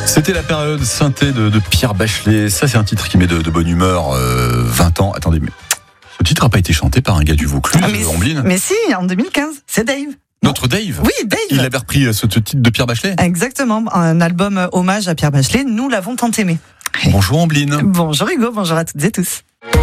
C'était la période synthé de Pierre Bachelet. Ça, c'est un titre qui met de bonne humeur. 20 ans. Attendez, mais ce titre n'a pas été chanté par un gars du Vaucluse, Amblin. Mais si, en 2015, c'est Dave. Notre Dave. Oui, Dave. Il avait repris ce titre de Pierre Bachelet. Exactement, un album hommage à Pierre Bachelet. Nous l'avons tant aimé. Bonjour Amblin. Bonjour Hugo, bonjour à toutes et tous.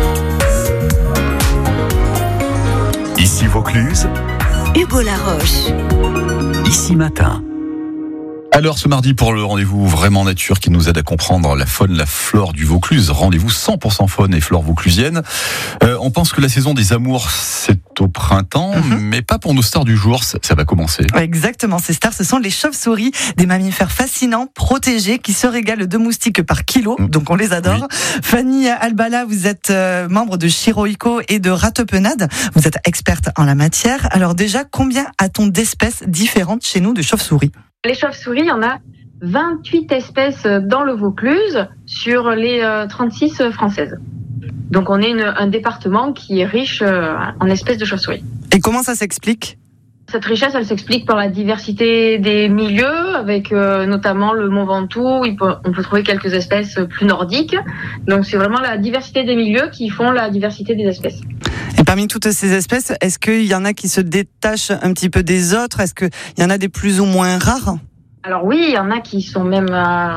Ici Vaucluse, Hugo Laroche. Ici Matin. Alors ce mardi pour le rendez-vous vraiment nature qui nous aide à comprendre la faune, la flore du Vaucluse. Rendez-vous 100% faune et flore vauclusienne. On pense que la saison des amours c'est au printemps, mais pas pour nos stars du jour, ça va commencer. Exactement, ces stars ce sont les chauves-souris, des mammifères fascinants, protégés, qui se régalent de moustiques par kilo, donc on les adore. Oui. Fanny Albala, vous êtes membre de Chiroïco et de Rateprenade, vous êtes experte en la matière. Alors déjà, combien a-t-on d'espèces différentes chez nous de chauves-souris ? Les chauves-souris, il y en a 28 espèces dans le Vaucluse sur les 36 françaises. Donc on est un département qui est riche en espèces de chauves-souris. Et comment ça s'explique ? Cette richesse, elle s'explique par la diversité des milieux, avec notamment le Mont Ventoux, on peut trouver quelques espèces plus nordiques. Donc c'est vraiment la diversité des milieux qui font la diversité des espèces. Et parmi toutes ces espèces, est-ce qu'il y en a qui se détachent un petit peu des autres ? Est-ce qu'il y en a des plus ou moins rares ? Alors oui, il y en a qui sont même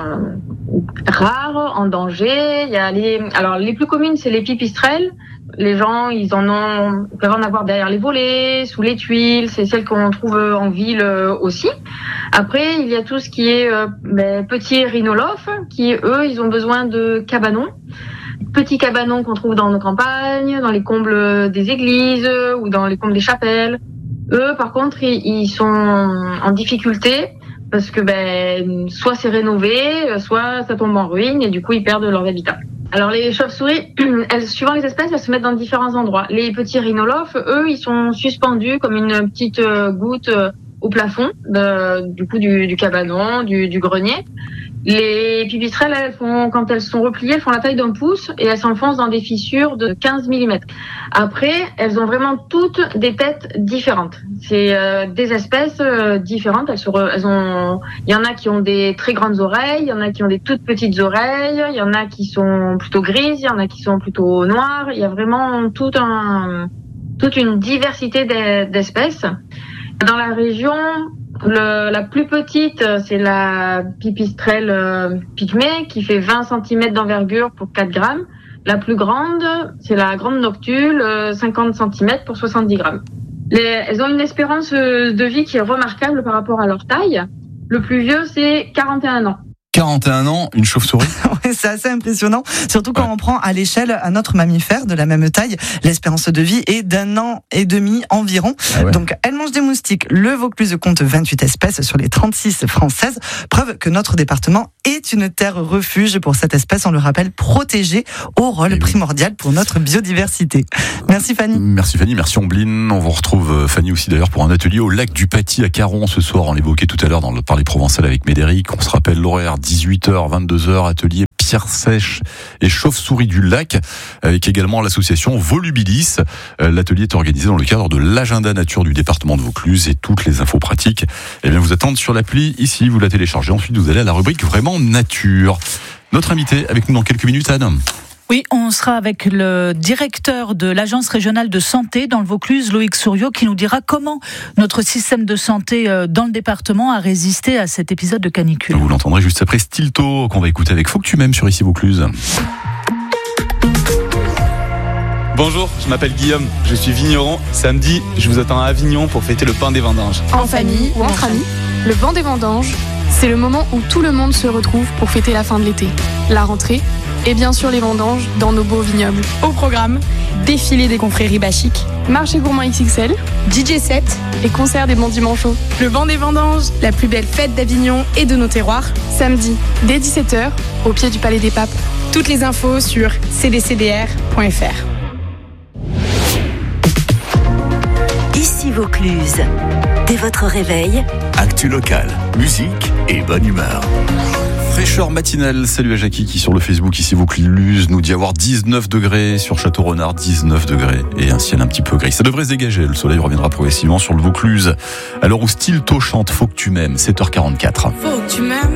rares, en danger. Il y a les plus communes, c'est les pipistrelles. Les gens, ils peuvent en avoir derrière les volets, sous les tuiles. C'est celles qu'on trouve en ville aussi. Après, il y a tout ce qui est petits rhinolophes, qui eux, ils ont besoin de cabanons. Petits cabanons qu'on trouve dans nos campagnes, dans les combles des églises ou dans les combles des chapelles. Eux, par contre, ils sont en difficulté parce que soit c'est rénové, soit ça tombe en ruine et du coup ils perdent leur habitat. Alors les chauves-souris, suivant les espèces, elles se mettent dans différents endroits. Les petits rhinolophes, eux, ils sont suspendus comme une petite goutte au plafond du cabanon, du grenier. Les pipistrelles, quand elles sont repliées, elles font la taille d'un pouce et elles s'enfoncent dans des fissures de 15 mm. Après, elles ont vraiment toutes des têtes différentes. C'est des espèces différentes. Il y en a qui ont des très grandes oreilles, il y en a qui ont des toutes petites oreilles, il y en a qui sont plutôt grises, il y en a qui sont plutôt noires. Il y a vraiment toute une diversité d'espèces. Dans la région, la plus petite, c'est la pipistrelle pygmée qui fait 20 cm d'envergure pour 4 grammes. La plus grande, c'est la grande noctule, 50 cm pour 70 grammes. Elles ont une espérance de vie qui est remarquable par rapport à leur taille. Le plus vieux, c'est 41 ans. 41 ans, une chauve-souris. Oui, c'est assez impressionnant, surtout quand on prend à l'échelle un autre mammifère de la même taille. L'espérance de vie est d'1 an et demi environ. Ah ouais. Donc, elle mange des moustiques. Le Vaucluse compte 28 espèces sur les 36 françaises. Preuve que notre département est une terre refuge pour cette espèce, on le rappelle, protégée, au rôle primordial pour notre biodiversité. Merci Fanny. Merci Fanny, merci Amblin. On vous retrouve Fanny aussi d'ailleurs pour un atelier au lac du Paty à Caron ce soir. On l'évoquait tout à l'heure dans le Parler Provençal avec Médéric. On se rappelle l'horaire 18h, 22h, atelier pierre sèche et chauve-souris du lac, avec également l'association Volubilis. L'atelier est organisé dans le cadre de l'agenda nature du département de Vaucluse et toutes les infos pratiques vous attendent sur l'appli ici, vous la téléchargez. Ensuite, vous allez à la rubrique vraiment nature. Notre invité avec nous dans quelques minutes, Anne. Oui, on sera avec le directeur de l'Agence régionale de santé dans le Vaucluse, Loïc Souriau, qui nous dira comment notre système de santé dans le département a résisté à cet épisode de canicule. Vous l'entendrez juste après Stilto, qu'on va écouter avec Faut que tu m'aimes sur Ici Vaucluse. Bonjour, je m'appelle Guillaume, je suis vigneron. Samedi, je vous attends à Avignon pour fêter le pain des vendanges. En famille ou entre amis, le vent des vendanges, c'est le moment où tout le monde se retrouve pour fêter la fin de l'été, la rentrée et bien sûr les vendanges dans nos beaux vignobles. Au programme, défilé des confréries bachiques, marché gourmand XXL, DJ set et concert des bons dimanches. Le vent des vendanges, la plus belle fête d'Avignon et de nos terroirs. Samedi, dès 17h, au pied du Palais des Papes. Toutes les infos sur cdcdr.fr. Ici Vaucluse. Dès votre réveil, actu locale, musique et bonne humeur. Fraîcheur matinale, salut à Jackie qui sur le Facebook Ici Vaucluse nous dit avoir 19 degrés sur Château-Renard, 19 degrés et un ciel un petit peu gris. Ça devrait se dégager, le soleil reviendra progressivement sur le Vaucluse. À l'heure où Stilto chante Faut que tu m'aimes, 7h44. Faut que tu m'aimes.